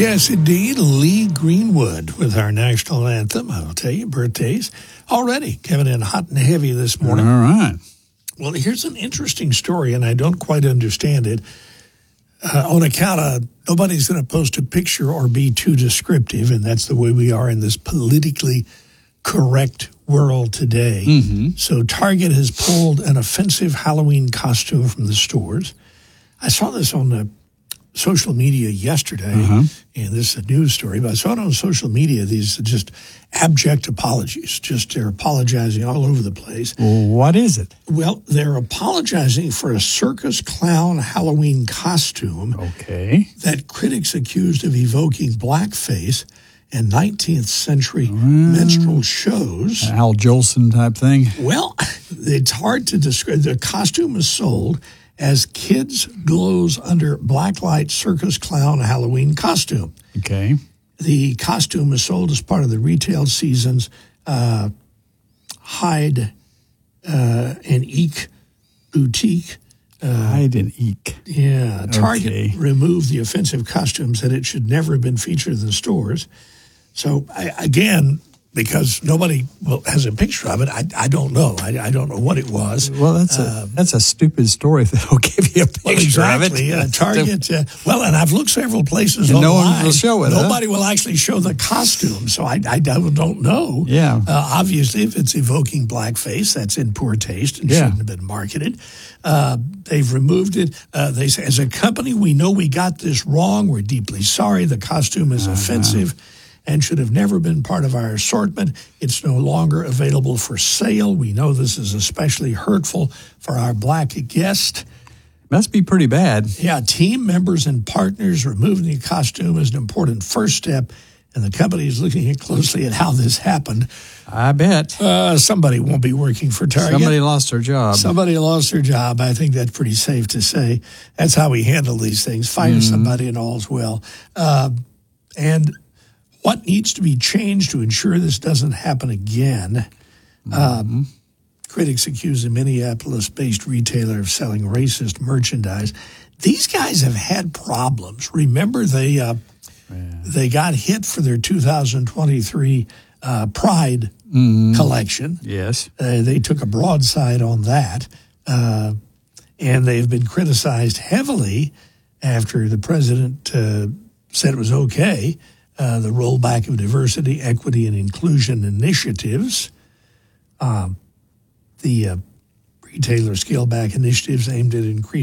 Yes, indeed. Lee Greenwood with our national anthem. I'll tell you, birthdays already coming in hot and heavy this morning. All right. Well, here's an interesting story, and I don't quite understand it. On account of nobody's going to post a picture or be too descriptive, and that's the way we are in this politically correct world today. Mm-hmm. So Target has pulled an offensive Halloween costume from the stores. I saw this on the social media yesterday, and this is a news story, but I saw it on social media. These are just abject apologies. Just they're apologizing all over the place. Well, what is it? Well, they're apologizing for a circus clown Halloween costume that critics accused of evoking blackface and 19th century minstrel shows. Al Jolson type thing? Well, it's hard to describe. The costume is sold as Kids Glows Under Blacklight Circus Clown Halloween costume. Okay. The costume is sold as part of the retail season's Hide and Eek boutique. Hide and Eek. Yeah. Target removed the offensive costumes, said it should never have been featured in the stores. So, again, because nobody has a picture of it, I don't know. I don't know what it was. Well, that's a stupid story if they'll give you a picture of it. Target. And I've looked several places online. No one will show it. Nobody will actually show the costume, so I don't know. Yeah. Obviously, if it's evoking blackface, that's in poor taste and shouldn't have been marketed. They've removed it. They say, as a company, we know we got this wrong. We're deeply sorry. The costume is offensive and should have never been part of our assortment. It's no longer available for sale. We know this is especially hurtful for our black guest. Must be pretty bad. Yeah, team members and partners removing the costume is an important first step, and the company is looking closely at how this happened. I bet. Somebody won't be working for Target. Somebody lost their job. Somebody lost their job. I think that's pretty safe to say. That's how we handle these things. Fire somebody and all's well. And what needs to be changed to ensure this doesn't happen again? Critics accuse a Minneapolis-based retailer of selling racist merchandise. These guys have had problems. Remember, they got hit for their 2023 Pride collection. Yes. They took a broadside on that, and they've been criticized heavily after the president said it was okay. The rollback of diversity, equity, and inclusion initiatives. The retailer scale back initiatives aimed at increasing